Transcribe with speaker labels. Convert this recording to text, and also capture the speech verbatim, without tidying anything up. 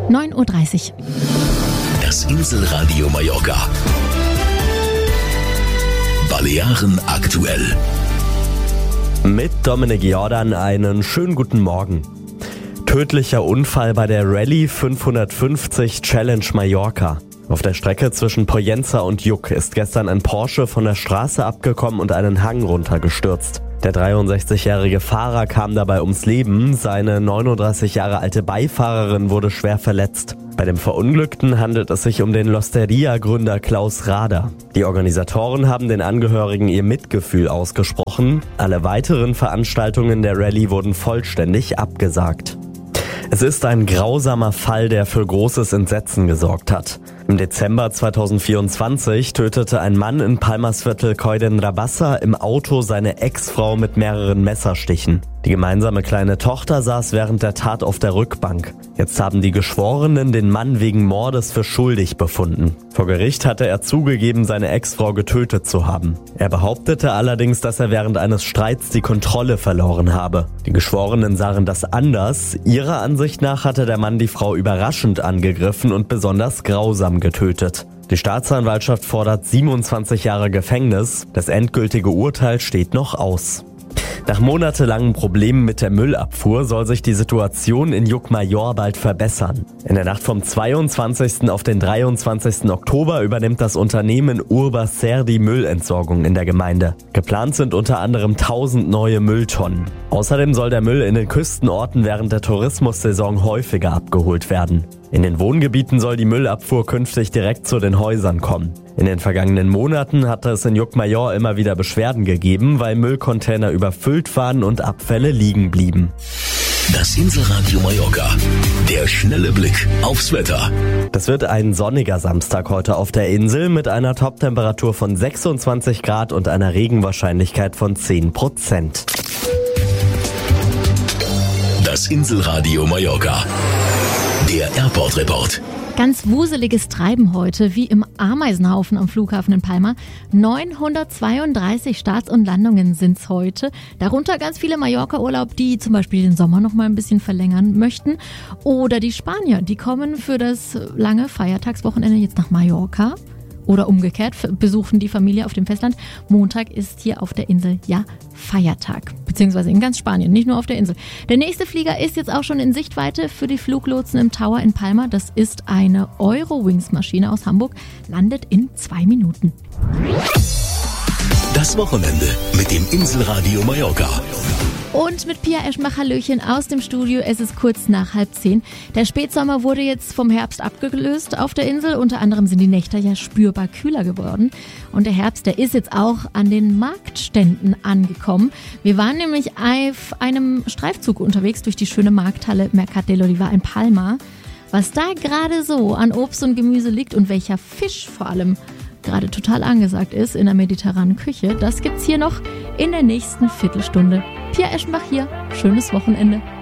Speaker 1: neun Uhr dreißig.
Speaker 2: Das Inselradio Mallorca. Balearen aktuell.
Speaker 3: Mit Dominik Jordan einen schönen guten Morgen. Tödlicher Unfall bei der Rallye fünfhundertfünfzig Challenge Mallorca. Auf der Strecke zwischen Pollença und Juc ist gestern ein Porsche von der Straße abgekommen und einen Hang runtergestürzt. Der dreiundsechzigjährige Fahrer kam dabei ums Leben, seine neununddreißig Jahre alte Beifahrerin wurde schwer verletzt. Bei dem Verunglückten handelt es sich um den L'Osteria-Gründer Klaus Rader. Die Organisatoren haben den Angehörigen ihr Mitgefühl ausgesprochen. Alle weiteren Veranstaltungen der Rallye wurden vollständig abgesagt. Es ist ein grausamer Fall, der für großes Entsetzen gesorgt hat. Im Dezember zweitausendvierundzwanzig tötete ein Mann in Palmas Viertel Coll d'en im Auto seine Ex-Frau mit mehreren Messerstichen. Die gemeinsame kleine Tochter saß während der Tat auf der Rückbank. Jetzt haben die Geschworenen den Mann wegen Mordes für schuldig befunden. Vor Gericht hatte er zugegeben, seine Ex-Frau getötet zu haben. Er behauptete allerdings, dass er während eines Streits die Kontrolle verloren habe. Die Geschworenen sahen das anders. Ihrer Ansicht nach hatte der Mann die Frau überraschend angegriffen und besonders grausam getötet. Die Staatsanwaltschaft fordert siebenundzwanzig Jahre Gefängnis. Das endgültige Urteil steht noch aus. Nach monatelangen Problemen mit der Müllabfuhr soll sich die Situation in Llucmajor bald verbessern. In der Nacht vom zweiundzwanzigsten auf den dreiundzwanzigsten Oktober übernimmt das Unternehmen Urbacer die Müllentsorgung in der Gemeinde. Geplant sind unter anderem tausend neue Mülltonnen. Außerdem soll der Müll in den Küstenorten während der Tourismussaison häufiger abgeholt werden. In den Wohngebieten soll die Müllabfuhr künftig direkt zu den Häusern kommen. In den vergangenen Monaten hatte es in Llucmajor immer wieder Beschwerden gegeben, weil Müllcontainer überfüllt waren und Abfälle liegen blieben.
Speaker 2: Das Inselradio Mallorca. Der schnelle Blick aufs Wetter.
Speaker 3: Das wird ein sonniger Samstag heute auf der Insel mit einer Toptemperatur von sechsundzwanzig Grad und einer Regenwahrscheinlichkeit von zehn Prozent.
Speaker 2: Das Inselradio Mallorca. Der Airport Report.
Speaker 1: Ganz wuseliges Treiben heute, wie im Ameisenhaufen am Flughafen in Palma. neunhundertzweiunddreißig Starts und Landungen sind's heute. Darunter ganz viele Mallorca-Urlaub, die zum Beispiel den Sommer noch mal ein bisschen verlängern möchten. Oder die Spanier, die kommen für das lange Feiertagswochenende jetzt nach Mallorca. Oder umgekehrt, besuchen die Familie auf dem Festland. Montag ist hier auf der Insel ja Feiertag. Beziehungsweise in ganz Spanien, nicht nur auf der Insel. Der nächste Flieger ist jetzt auch schon in Sichtweite für die Fluglotsen im Tower in Palma. Das ist eine Eurowings-Maschine aus Hamburg. Landet in zwei Minuten.
Speaker 2: Das Wochenende mit dem Inselradio Mallorca.
Speaker 1: Und mit Pia Eschmach-Hallöchen aus dem Studio. Es ist kurz nach halb zehn. Der Spätsommer wurde jetzt vom Herbst abgelöst auf der Insel. Unter anderem sind die Nächte ja spürbar kühler geworden. Und der Herbst, der ist jetzt auch an den Marktständen angekommen. Wir waren nämlich auf einem Streifzug unterwegs durch die schöne Markthalle Mercat del Olivar in Palma. Was da gerade so an Obst und Gemüse liegt und welcher Fisch vor allem gerade total angesagt ist in der mediterranen Küche, das gibt's hier noch in der nächsten Viertelstunde. Pia Eschenbach hier. Schönes Wochenende.